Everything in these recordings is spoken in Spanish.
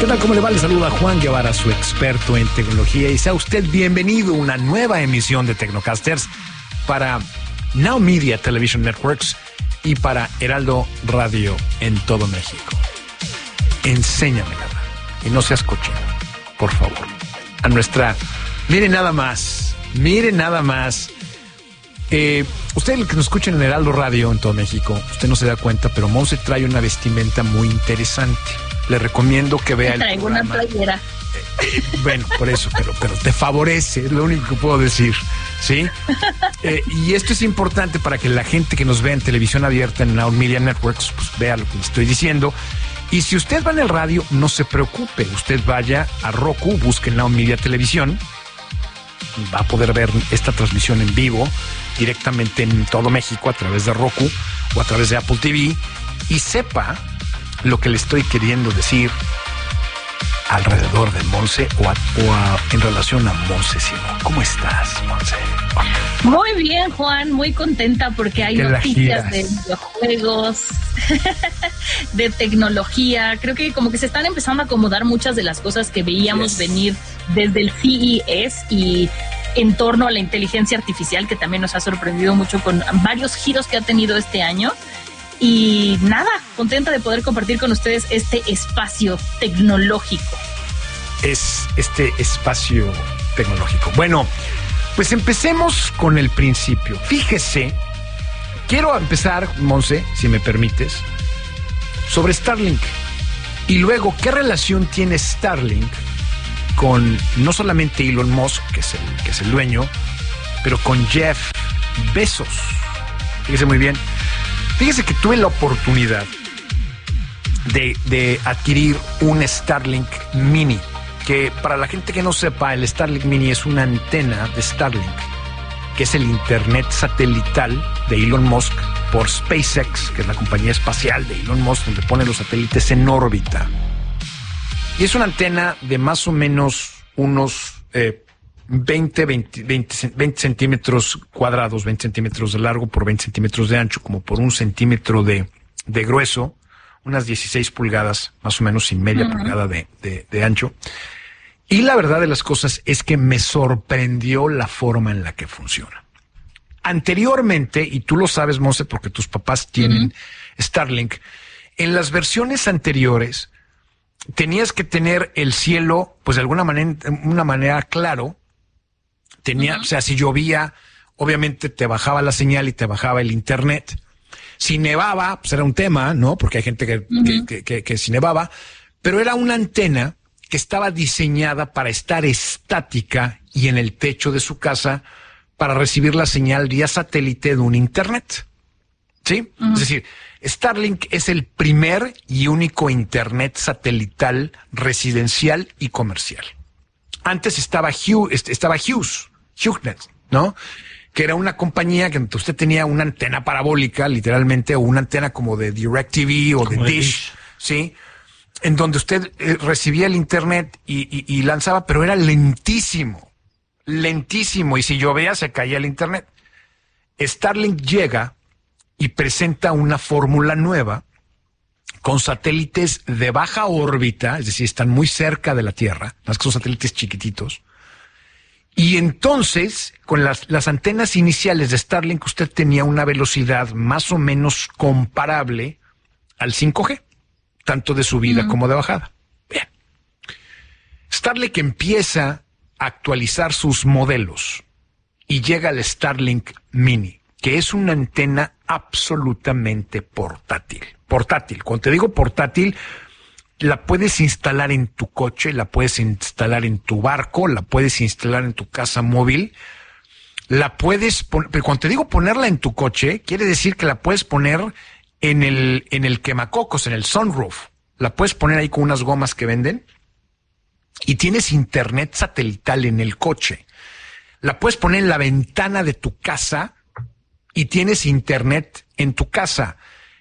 ¿Qué tal? ¿Cómo le va? Le saluda Juan Guevara, su experto en tecnología, y sea usted bienvenido a una nueva emisión de Tecnocasters para Now Media Television Networks y para Heraldo Radio en todo México. Enséñame nada y no seas cochino, por favor. A nuestra... Mire nada más. Usted, el que nos escucha en Heraldo Radio en todo México, usted no se da cuenta, pero Monse trae una vestimenta muy interesante. Le recomiendo que vea el programa. Traigo una playera. Bueno, por eso, pero te favorece, es lo único que puedo decir, ¿sí? Y esto es importante para que la gente que nos vea en televisión abierta en Now Media Networks, pues vea lo que le estoy diciendo. Y si usted va en el radio, no se preocupe, usted vaya a Roku, busque Now Media Televisión, va a poder ver esta transmisión en vivo directamente en todo México a través de Roku o a través de Apple TV, y sepa lo que le estoy queriendo decir alrededor de Monse en relación a Monse Simón. ¿Cómo estás, Monse? Muy bien, Juan, muy contenta porque hay noticias de videojuegos, de tecnología. Creo que como que se están empezando a acomodar muchas de las cosas que veíamos venir desde el CES y en torno a la inteligencia artificial, que también nos ha sorprendido mucho con varios giros que ha tenido este año. Y nada, contenta de poder compartir con ustedes este espacio tecnológico. Es este espacio tecnológico. Bueno, pues empecemos con el principio. Fíjese, quiero empezar, Monse, si me permites, sobre Starlink. Y luego, ¿qué relación tiene Starlink con no solamente Elon Musk, que es el dueño, pero con Jeff Bezos? Fíjese muy bien. Fíjese que tuve la oportunidad de adquirir un Starlink Mini, que para la gente que no sepa, el Starlink Mini es una antena de Starlink, que es el internet satelital de Elon Musk por SpaceX, que es la compañía espacial de Elon Musk, donde pone los satélites en órbita. Y es una antena de más o menos unos 20 centímetros cuadrados, 20 centímetros de largo por 20 centímetros de ancho, como por 1 centímetro de grueso, unas 16 pulgadas, más o menos, y media pulgada de ancho. Y la verdad de las cosas es que me sorprendió la forma en la que funciona. Anteriormente, y tú lo sabes, Monse, porque tus papás tienen Starlink, en las versiones anteriores tenías que tener el cielo, pues de alguna manera claro. O sea, si llovía, obviamente te bajaba la señal y te bajaba el internet. Si nevaba, pues era un tema, ¿no? Porque hay gente que si nevaba, pero era una antena que estaba diseñada para estar estática y en el techo de su casa para recibir la señal vía satélite de un internet, ¿sí? Es decir, Starlink es el primer y único internet satelital residencial y comercial. Antes estaba HughesNet, ¿no? Que era una compañía que usted tenía una antena parabólica, literalmente, o una antena como de DirecTV o de Dish, ¿sí? En donde usted recibía el internet y lanzaba, pero era lentísimo, y si llovía se caía el internet. Starlink llega y presenta una fórmula nueva con satélites de baja órbita, es decir, están muy cerca de la Tierra, más que son satélites chiquititos. Y entonces, con las antenas iniciales de Starlink, usted tenía una velocidad más o menos comparable al 5G, tanto de subida como de bajada. Bien. Starlink empieza a actualizar sus modelos y llega al Starlink Mini, que es una antena absolutamente portátil. Cuando te digo portátil, la puedes instalar en tu coche, la puedes instalar en tu barco, la puedes instalar en tu casa móvil, la puedes poner, pero cuando te digo ponerla en tu coche, quiere decir que la puedes poner en el quemacocos, en el sunroof. La puedes poner ahí con unas gomas que venden y tienes internet satelital en el coche. La puedes poner en la ventana de tu casa y tienes internet en tu casa.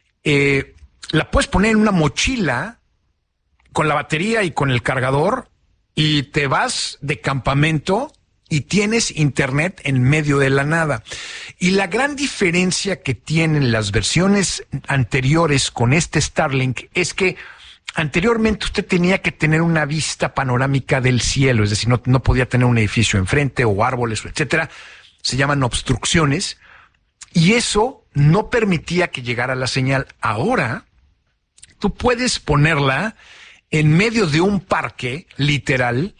La puedes poner en una mochila con la batería y con el cargador y te vas de campamento y tienes internet en medio de la nada. Y la gran diferencia que tienen las versiones anteriores con este Starlink es que Anteriormente usted tenía que tener una vista panorámica del cielo, es decir, no podía tener un edificio enfrente o árboles, etcétera. Se llaman obstrucciones, y eso no permitía que llegara la señal. Ahora, tú puedes ponerla en medio de un parque, literal,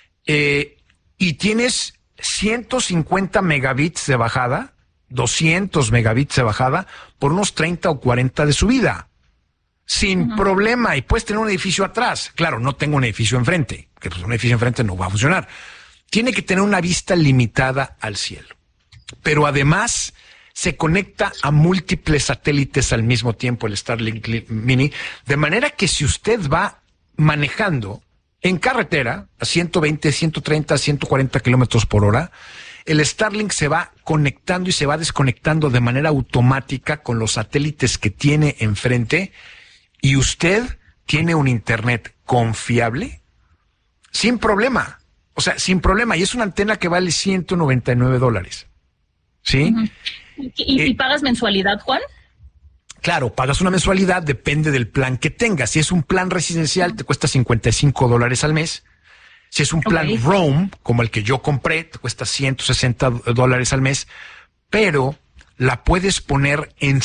y tienes 150 megabits de bajada, 200 megabits de bajada, por unos 30 o 40 de subida. Sin problema, y puedes tener un edificio atrás. Claro, no tengo un edificio enfrente, que pues un edificio enfrente no va a funcionar. Tiene que tener una vista limitada al cielo. Pero además se conecta a múltiples satélites al mismo tiempo, el Starlink Mini, de manera que si usted va manejando en carretera a 120, 130, 140 kilómetros por hora, el Starlink se va conectando y se va desconectando de manera automática con los satélites que tiene enfrente, y usted tiene un internet confiable sin problema. O sea, sin problema. Y es una antena que vale $199. ¿Sí? ¿Y pagas mensualidad, Juan? Claro, pagas una mensualidad, depende del plan que tengas. Si es un plan residencial, te cuesta $55 al mes. Si es un plan Roam, como el que yo compré, te cuesta $160 al mes. Pero la puedes poner en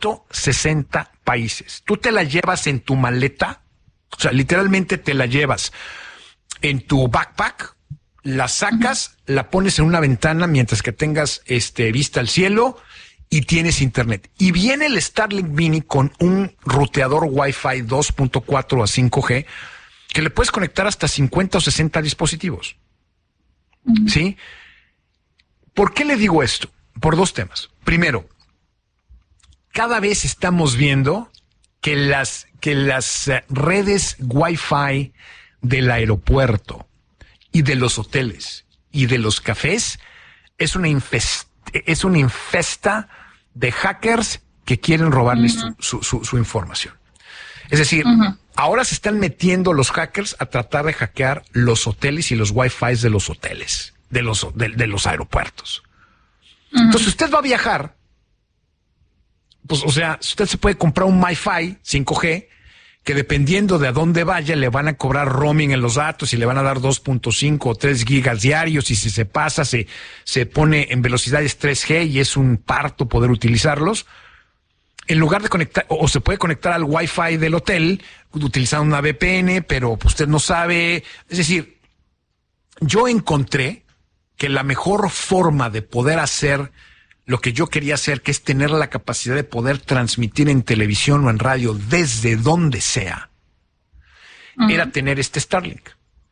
160 países. Tú te la llevas en tu maleta, o sea, literalmente te la llevas en tu backpack, la sacas, la pones en una ventana mientras que tengas vista al cielo y tienes internet. Y viene el Starlink Mini con un ruteador Wi-Fi 2.4 a 5G que le puedes conectar hasta 50 o 60 dispositivos. ¿Sí? ¿Por qué le digo esto? Por dos temas. Primero, cada vez estamos viendo que las redes Wi-Fi del aeropuerto y de los hoteles y de los cafés es una infesta de hackers que quieren robarles su información. Es decir, ahora se están metiendo los hackers a tratar de hackear los hoteles y los Wi-Fi de los hoteles, de los aeropuertos. Entonces, usted va a viajar, pues, o sea, usted se puede comprar un MiFi 5G, que dependiendo de a dónde vaya, le van a cobrar roaming en los datos y le van a dar 2.5 o 3 gigas diarios, y si se pasa, se pone en velocidades 3G y es un parto poder utilizarlos. En lugar de conectar, o se puede conectar al Wi-Fi del hotel utilizando una VPN, pero pues, usted no sabe. Es decir, yo encontré que la mejor forma de poder hacer lo que yo quería hacer, que es tener la capacidad de poder transmitir en televisión o en radio desde donde sea, era tener este Starlink.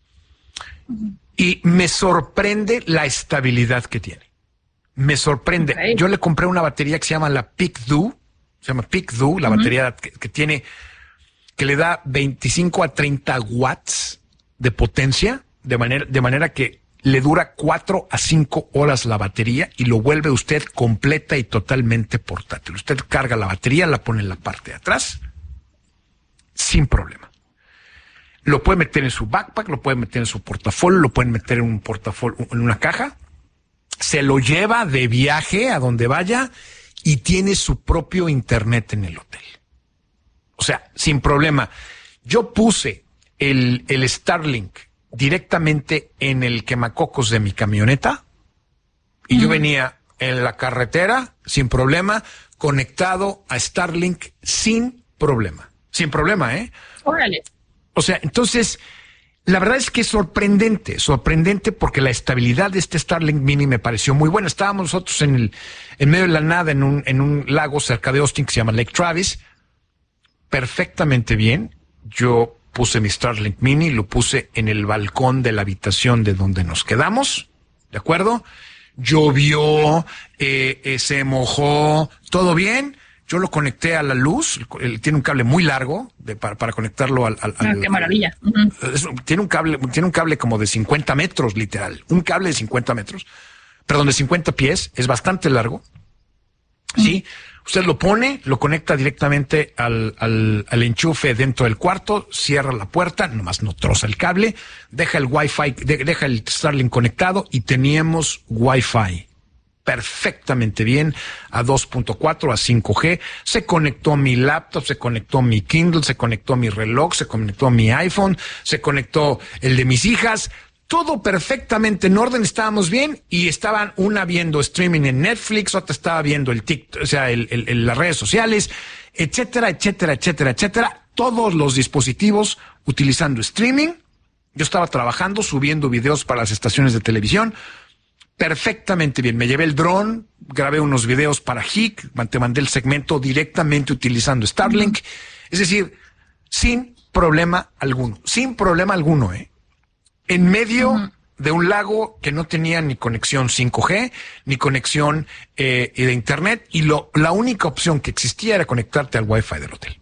Y me sorprende la estabilidad que tiene. Me sorprende. Yo le compré una batería que se llama la PicDo, la batería que tiene, que le da 25 a 30 watts de potencia, de manera que le dura 4 a 5 horas la batería y lo vuelve usted completa y totalmente portátil. Usted carga la batería, la pone en la parte de atrás, sin problema. Lo puede meter en su backpack, lo puede meter en su portafolio, lo pueden meter en un portafolio, en una caja, se lo lleva de viaje a donde vaya y tiene su propio internet en el hotel. O sea, sin problema. Yo puse el Starlink directamente en el quemacocos de mi camioneta y yo venía en la carretera sin problema, conectado a Starlink sin problema. Sin problema, ¿eh? Órale. O sea, entonces, la verdad es que es sorprendente porque la estabilidad de este Starlink Mini me pareció muy buena. Estábamos nosotros en medio de la nada en un lago cerca de Austin que se llama Lake Travis. Perfectamente bien. Yo puse mi Starlink Mini, lo puse en el balcón de la habitación de donde nos quedamos, ¿de acuerdo? Llovió, se mojó, todo bien. Yo lo conecté a la luz, tiene un cable muy largo para conectarlo al ¡qué maravilla! Tiene un cable como de 50 metros, literal. Un cable de 50 metros, perdón, de 50 pies, es bastante largo. ¿Sí? Usted lo pone, lo conecta directamente al enchufe dentro del cuarto, cierra la puerta, nomás no troza el cable, deja el Wi-Fi, deja el Starlink conectado y teníamos Wi-Fi. perfectamente bien a 2.4, a 5G, se conectó a mi laptop, se conectó a mi Kindle, se conectó a mi reloj, se conectó a mi iPhone, se conectó el de mis hijas, todo perfectamente en orden, estábamos bien y estaban una viendo streaming en Netflix, otra estaba viendo el TikTok, o sea, las redes sociales, etcétera, etcétera, etcétera, etcétera, todos los dispositivos utilizando streaming. Yo estaba trabajando, subiendo videos para las estaciones de televisión, perfectamente bien. Me llevé el dron, grabé unos videos para HIC, te mandé el segmento directamente utilizando Starlink. Es decir, sin problema alguno, En medio de un lago que no tenía ni conexión 5G, ni conexión de internet, y la única opción que existía era conectarte al Wi-Fi del hotel.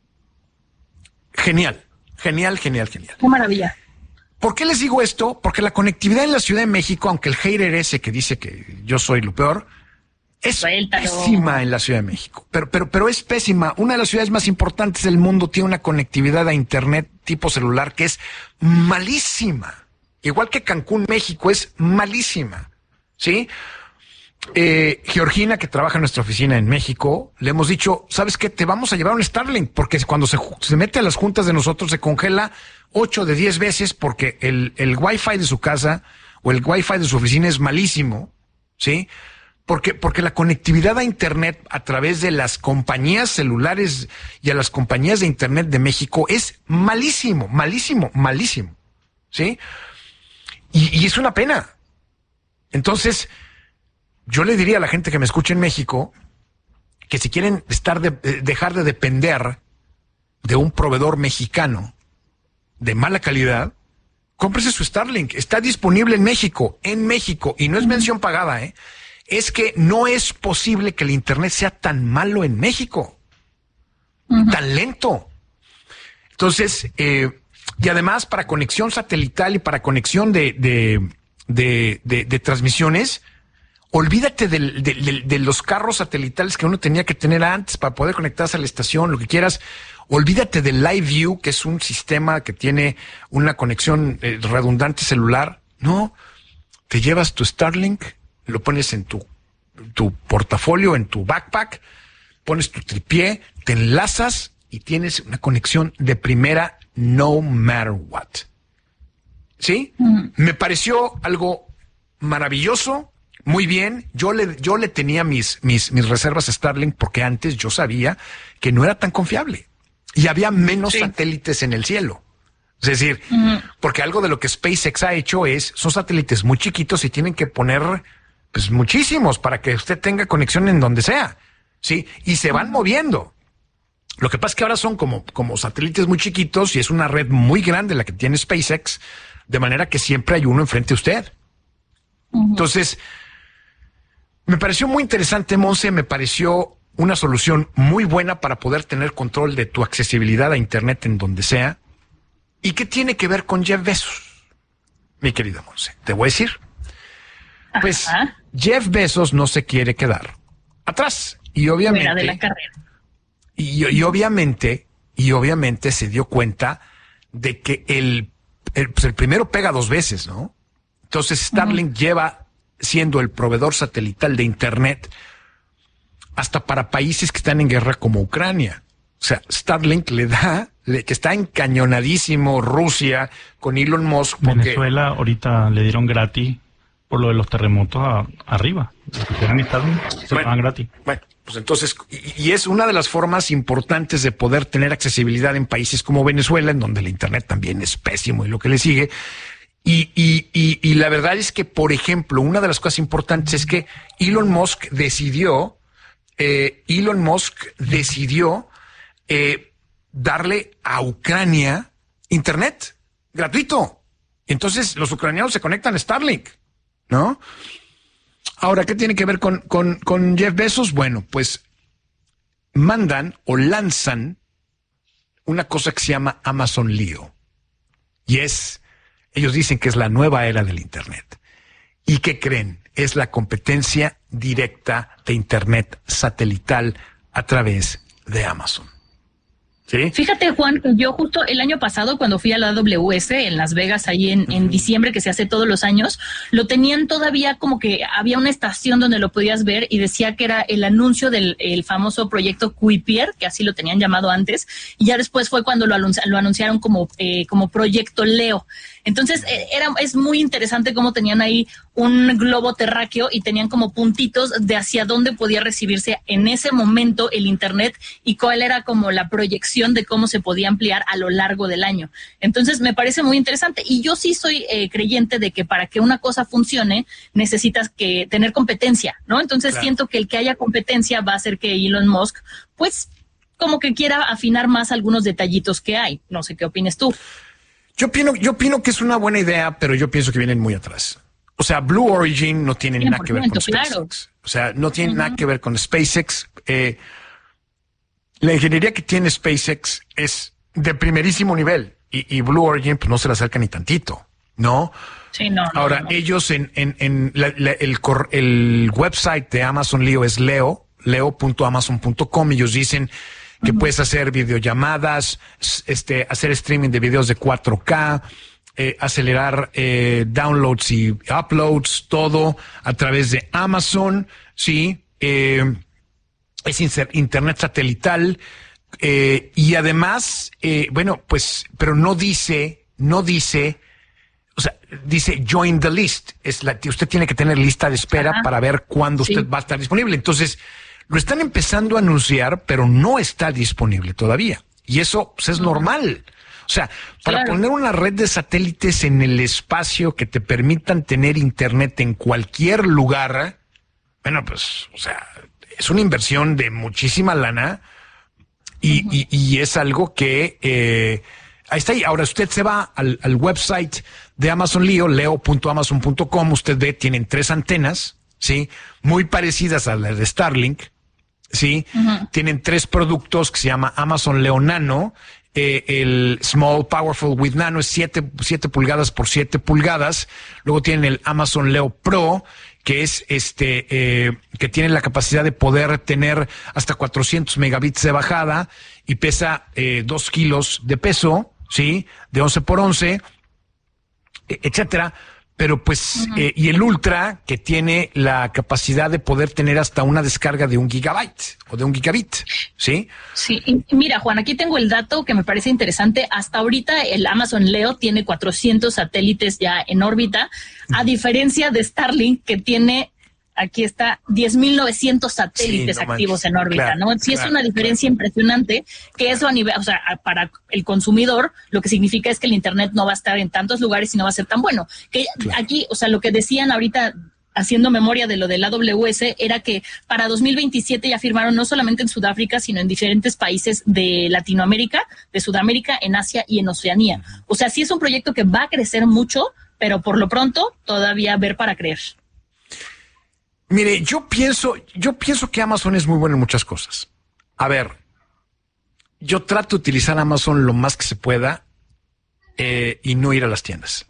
Genial, genial, genial, genial. Qué maravilla. ¿Por qué les digo esto? Porque la conectividad en la Ciudad de México, aunque el hater ese que dice que yo soy lo peor, es pésima en la Ciudad de México. Pero es pésima. Una de las ciudades más importantes del mundo tiene una conectividad a internet tipo celular que es malísima. Igual que Cancún, México, es malísima. ¿Sí? Georgina, que trabaja en nuestra oficina en México, le hemos dicho, ¿sabes qué? Te vamos a llevar un Starlink, porque cuando se mete a las juntas de nosotros se congela 8 de 10 veces porque el Wi-Fi de su casa o el Wi-Fi de su oficina es malísimo, ¿sí? Porque la conectividad a internet a través de las compañías celulares y a las compañías de internet de México es malísimo, malísimo, malísimo, ¿sí? Y es una pena. Entonces, yo le diría a la gente que me escucha en México que si quieren dejar de depender de un proveedor mexicano de mala calidad, cómprese su Starlink. Está disponible en México, y no es mención pagada, es que no es posible que el internet sea tan malo en México, tan lento. Entonces, y además para conexión satelital y para conexión de transmisiones, olvídate de los carros satelitales que uno tenía que tener antes para poder conectarse a la estación, lo que quieras. Olvídate del Live View, que es un sistema que tiene una conexión redundante celular. No, te llevas tu Starlink, lo pones en tu portafolio, en tu backpack, pones tu tripié, te enlazas y tienes una conexión de primera no matter what. ¿Sí? Me pareció algo maravilloso. Muy bien, yo le tenía mis reservas a Starlink porque antes yo sabía que no era tan confiable y había menos satélites en el cielo. Es decir, porque algo de lo que SpaceX ha hecho son satélites muy chiquitos y tienen que poner pues muchísimos para que usted tenga conexión en donde sea, ¿sí? Y se van moviendo. Lo que pasa es que ahora son como satélites muy chiquitos y es una red muy grande la que tiene SpaceX, de manera que siempre hay uno enfrente de usted. Entonces, me pareció muy interesante, Monse, me pareció una solución muy buena para poder tener control de tu accesibilidad a internet en donde sea. ¿Y qué tiene que ver con Jeff Bezos? Mi querida Monse, te voy a decir. Pues Jeff Bezos no se quiere quedar atrás. Y obviamente, fuera de la carrera. Y obviamente se dio cuenta de que el primero pega 2 veces, ¿no? Entonces Starlink lleva siendo el proveedor satelital de internet hasta para países que están en guerra como Ucrania. O sea, Starlink que está encañonadísimo Rusia con Elon Musk. Venezuela ahorita le dieron gratis por lo de los terremotos arriba. Los que quieran Starlink se pagan gratis. Bueno, pues entonces, y es una de las formas importantes de poder tener accesibilidad en países como Venezuela, en donde el internet también es pésimo y lo que le sigue. Y la verdad es que, por ejemplo, una de las cosas importantes es que Elon Musk decidió darle a Ucrania internet gratuito. Entonces los ucranianos se conectan a Starlink, ¿no? Ahora, ¿qué tiene que ver con Jeff Bezos? Bueno, pues mandan o lanzan una cosa que se llama Amazon Leo. Y ellos dicen que es la nueva era del internet. ¿Y qué creen? Es la competencia directa de internet satelital a través de Amazon. ¿Sí? Fíjate, Juan, que yo justo el año pasado, cuando fui a la AWS en Las Vegas, ahí en diciembre, que se hace todos los años, lo tenían todavía como que había una estación donde lo podías ver y decía que era el anuncio del el famoso proyecto Kuiper, que así lo tenían llamado antes, y ya después fue cuando lo anunciaron como proyecto Leo. Entonces, es muy interesante cómo tenían ahí un globo terráqueo y tenían como puntitos de hacia dónde podía recibirse en ese momento el Internet y cuál era como la proyección de cómo se podía ampliar a lo largo del año. Entonces, me parece muy interesante. Y yo sí soy creyente de que para que una cosa funcione, necesitas que tener competencia, ¿no? Entonces, claro, siento que el que haya competencia va a hacer que Elon Musk, pues, como que quiera afinar más algunos detallitos que hay. No sé qué opines tú. Yo opino que es una buena idea, pero yo pienso que vienen muy atrás. O sea, Blue Origin no tiene nada que ver con SpaceX. Claro. O sea, no tiene nada que ver con SpaceX. La ingeniería que tiene SpaceX es de primerísimo nivel y Blue Origin pues no se le acerca ni tantito, ¿no? Sí, no. Ahora, ellos el website de Amazon Leo es leo.amazon.com. Ellos dicen que puedes hacer videollamadas, hacer streaming de videos de 4K, acelerar downloads y uploads, todo a través de Amazon, sí. Es internet satelital y además, bueno, pues, pero no dice, o sea, dice join the list. Usted tiene que tener lista de espera para ver cuándo usted va a estar disponible. Entonces, lo están empezando a anunciar, pero no está disponible todavía. Y eso pues, es normal. O sea, para poner una red de satélites en el espacio que te permitan tener internet en cualquier lugar, bueno, pues, o sea, es una inversión de muchísima lana y es algo que ahí está. Ahora usted se va al website de Amazon Leo, leo.amazon.com, usted ve, tienen 3 antenas, ¿sí? Muy parecidas a las de Starlink, ¿sí? Tienen 3 productos que se llama Amazon Leo Nano. El Small Powerful with Nano es 7 pulgadas por 7 pulgadas. Luego tienen el Amazon Leo Pro, que es que tiene la capacidad de poder tener hasta 400 megabits de bajada y pesa 2 kilos de peso, ¿sí? De 11 por 11, etcétera. Pero pues, y el Ultra, que tiene la capacidad de poder tener hasta una descarga de 1 gigabyte o de 1 gigabit, ¿sí? Sí, y mira, Juan, aquí tengo el dato que me parece interesante. Hasta ahorita el Amazon Leo tiene 400 satélites ya en órbita, a diferencia de Starlink, que tiene, aquí está, 10.900 satélites activos en órbita, claro, ¿no? Sí, es una diferencia impresionante, que eso a nivel, o sea, para el consumidor, lo que significa es que el Internet no va a estar en tantos lugares y no va a ser tan bueno. Que aquí, o sea, lo que decían ahorita, haciendo memoria de lo del AWS, era que para 2027 ya firmaron no solamente en Sudáfrica, sino en diferentes países de Latinoamérica, de Sudamérica, en Asia y en Oceanía. O sea, sí es un proyecto que va a crecer mucho, pero por lo pronto todavía ver para creer. Mire, yo pienso que Amazon es muy bueno en muchas cosas. A ver, yo trato de utilizar Amazon lo más que se pueda y no ir a las tiendas.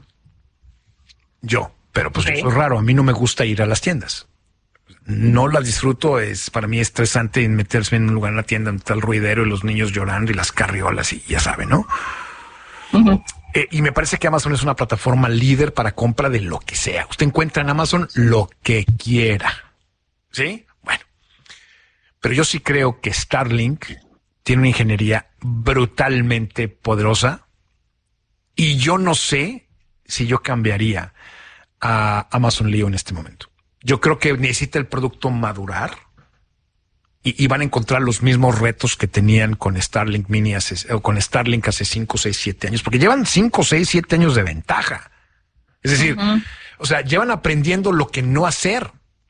Pero pues eso es raro, a mí no me gusta ir a las tiendas. No las disfruto, para mí estresante meterse en un lugar en la tienda donde está el ruidero y los niños llorando y las carriolas y ya saben, ¿no? Y me parece que Amazon es una plataforma líder para compra de lo que sea. Usted encuentra en Amazon lo que quiera. ¿Sí? Bueno. Pero yo sí creo que Starlink tiene una ingeniería brutalmente poderosa y yo no sé si yo cambiaría a Amazon Leo en este momento. Yo creo que necesita el producto madurar y van a encontrar los mismos retos que tenían con Starlink Mini con Starlink hace 5, 6, 7 años, porque llevan 5, 6, 7 años de ventaja. Es decir, o sea, llevan aprendiendo lo que no hacer.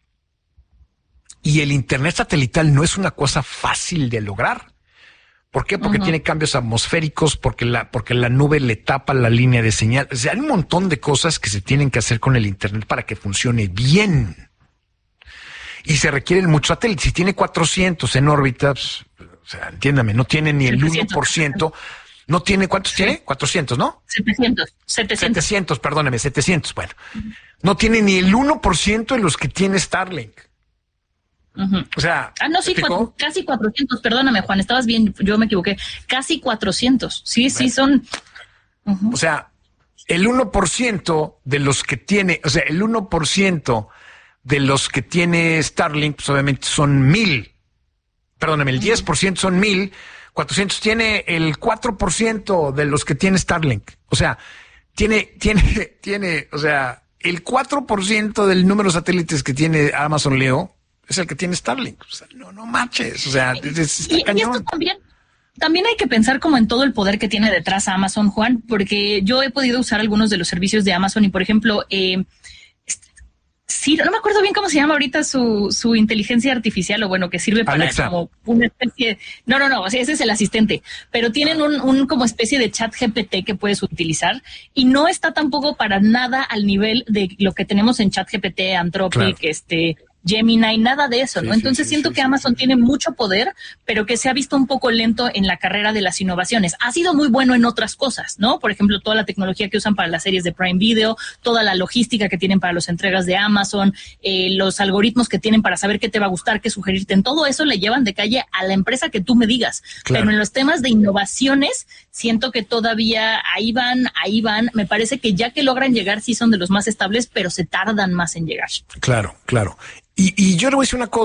Y el Internet satelital no es una cosa fácil de lograr. ¿Por qué? Porque tiene cambios atmosféricos, porque la nube le tapa la línea de señal. O sea, hay un montón de cosas que se tienen que hacer con el Internet para que funcione bien. Y se requieren muchos satélites. Si tiene 400 en órbita, pues, o sea, entiéndame, no tiene ni el 1%. No tiene, ¿cuántos tiene? 400, ¿no? 700, perdóneme, 700. Bueno, no tiene ni el 1% de los que tiene Starlink. O sea, no, sí, casi 400, perdóname, Juan, estabas bien, yo me equivoqué, casi 400, sí, bueno. Sí, son... O sea, el 1% de los que tiene, o sea, el 1% de los que tiene Starlink, pues obviamente son 1,000, perdóname, el 10% son 1,000, 400 tiene el 4% de los que tiene Starlink, o sea, tiene, o sea, el 4% del número de satélites que tiene Amazon Leo es el que tiene Starlink. O sea, no manches. O sea, y esto también hay que pensar como en todo el poder que tiene detrás a Amazon, Juan, porque yo he podido usar algunos de los servicios de Amazon y, por ejemplo, sí, no me acuerdo bien cómo se llama ahorita su inteligencia artificial, o bueno, que sirve para Alexa. Como una especie... No, o sea, ese es el asistente, pero tienen un como especie de chat GPT que puedes utilizar y no está tampoco para nada al nivel de lo que tenemos en chat GPT, Anthropic, claro. Gemini, nada de eso, ¿no? Sí, entonces siento que Amazon tiene mucho poder, pero que se ha visto un poco lento en la carrera de las innovaciones. Ha sido muy bueno en otras cosas, ¿no? Por ejemplo, toda la tecnología que usan para las series de Prime Video, toda la logística que tienen para las entregas de Amazon, los algoritmos que tienen para saber qué te va a gustar, qué sugerirte. En todo eso le llevan de calle a la empresa que tú me digas. Claro. Pero en los temas de innovaciones, siento que todavía ahí van. Me parece que ya que logran llegar, sí son de los más estables, pero se tardan más en llegar. Claro. Y yo le voy a decir una cosa.